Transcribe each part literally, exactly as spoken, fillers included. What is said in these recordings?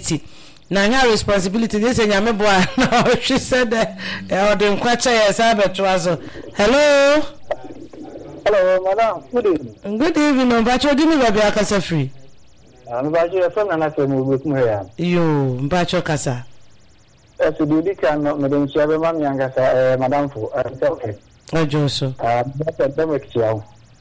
responsibility na nya responsibility dey say nyame boa na she said eh the nkwacha yes abeto. Hello. Hello, madam. Good evening. Good evening. Mbacho di mi baby akasa free. Ah, mbacho ya fana na se mu beku ya. Yo, mbacho kasa. Eh, so di kan no me den chiabe mam yanga sa eh madam fu. Eh, okay. Ojo so. Ah, bata dama kiawo.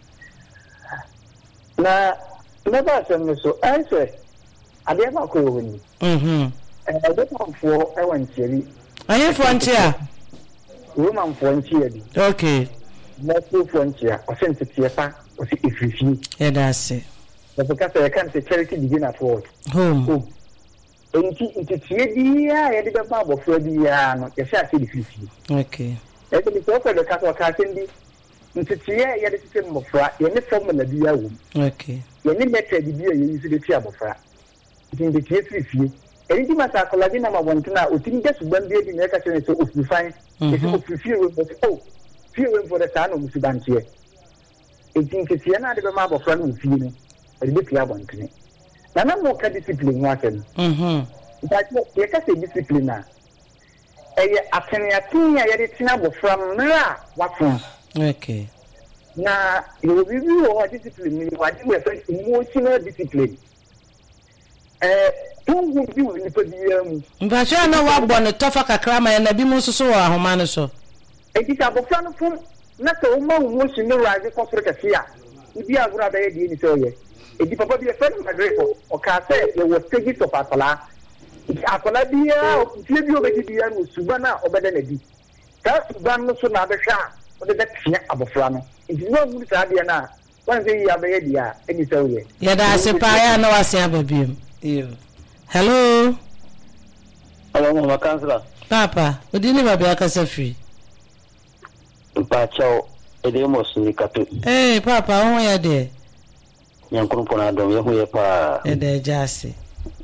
Na na ba se me so, ai se ade ma ko woni. Mhm. Eh, de mam fu e wan chiari. Aye fu antia. Wo mam fu anchiari. Okay. Na fu fu anchia, o se ntitie pa, o se ifrifi. Yeah, that's it. The because I can't say charity begin at work. Home. Home. And it's yeah, I did a barber for the no, yes, I see the fifty. Okay. Let me talk for the castle candy. Into here, you had a system of frat, you never form a beer room. Okay. You never met the beer you use the chair of frat. It's in the case with you. Anything as I collect number one to now, it just one day in the occasion so if you find it's a few but oh, few for the town of Musuban here. It thinks it's another marble front with you. A bit one to me. Now, no more discipline, Martin. Mhm. But you can say discipline now. A can I get it from Mara? What from? Okay. Now, you will review our discipline, what you were emotional discipline. Eh, who would you in the Mbacho na wa bon tofa kakra ma na bi mu soso wa ahoma so. It is about fun from not so much emotional rise for the fear. Ibi agura da ye ni so ye. Edi papa bi e friend magrepo o ka say ye was stages of akola. Akola bia o tie bi o be bia no suba na obeda na di. Ka suba no so na be hwa o de tia abofra no. Edi no mu sa bia na wan say ya be ye dia eni so ye. Ya da se pa ya na wase ababiem. Yo. Hello. Hello mama kansala. Papa, odi ni baby akasa free. Pa chao edemos ni kato. Eh papa, won ya de. Nyankuru pona dom ye hoye pa e de jase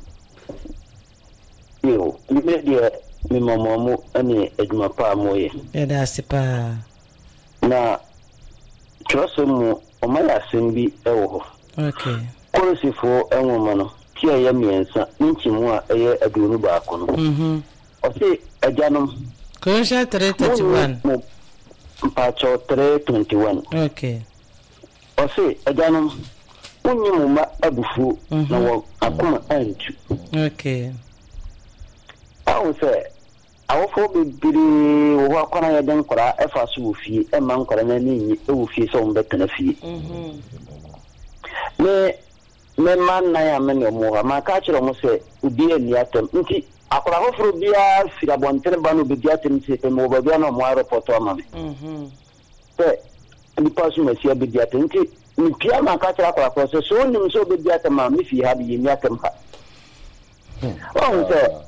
yo ni me dia mi mamomu ani eduma pa moye e da sipa na trosomu o maya sembi ewo ho. Okay. Korisifo enwoma no tia ya miensa nchimu a eye adunu ba ko no. Mhm. O se ajanom Korosha three thirty-one. Pa cho three twenty-one. Okay. O se ajanom unyi muma abufu na wo akuma antu. Okay. Awu se awofo bibiri wo akwana ya den kora efa so wo fie e man kora na ni e wo fie so mbe tena fie. Mhm. Me me man na ya me no mo ma ka chiro mo se ubi eni atem nti akora hofro bia fira bontere ba no bi atem se te mo ba bia no mo aeroport o ma me. Mhm. Se ni pasu me sia bi atem nti ni pia ma ka chira akora ko se so ni so bi atem ma mi fi ha bi ni atem ha. Oh se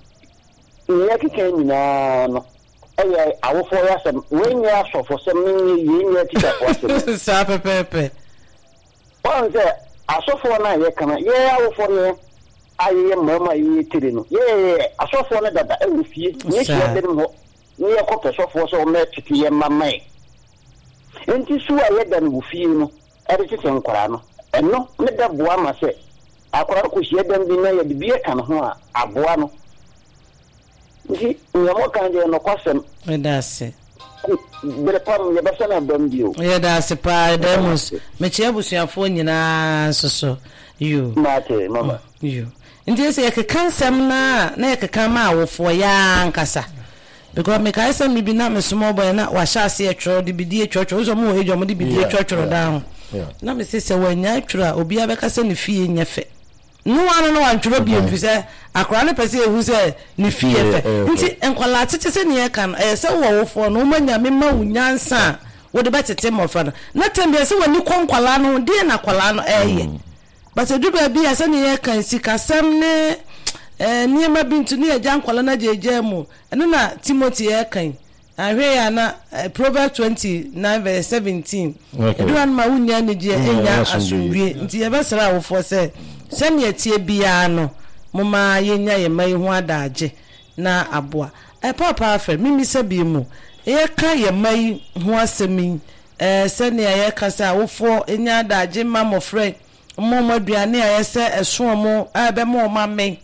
ni akike nyina no eh awofo ya sem when ya sofo sem ni yi ni ati ta ko sem sa pepepe. Oh se asofo na ye kana ye awofo ne aye mama yi tiri no ye asofo na dada e wufie ni hia de no ni ye ko pesofo so me titi ye mama e enti su aye da no wufie no e de tete nkora no eno me da boa ma se akora ko hia da bi na ye de bie kan ho a aboa no nti nyamo kan je no kwasem e da se bere pam ye basa na bambio ye da se pa demus me che abusuafo nyina soso you mate mama you ndi se ye kansam na na ye kama awofo ya nkasa because me kai se me bi na me small boy na wa sha se etro de bi die etro so mo ejo mo de bi die etro down na me se se wanya etro obi abeka se ne fie nyefe no one no one tro bi mfise akora ne pese ehu se ne fie fe nti enkwala tete se ne kan e se wo wofo no manya me ma wunyansa wo de betete mofa na tembe se woni konkwala no de na kwala no eye but edu ba bi ase ne kan sikasam ne eh niema bintu ne agya nkwala na jeje mu ene na Timothy e kan ahwe ya na Proverbs twenty-nine verse seventeen edu an ma wunya ne je enya asumwie nti ye besra wofo se sani etie bia no mama yenya ye mai ho adaje na aboa e papa afa mimi se bi mu e ka ye mai ho asemi eh sani ye ka sa wofo enya adaje ma mo friend mo mo aduane a ye se eso mo ebe mo ma men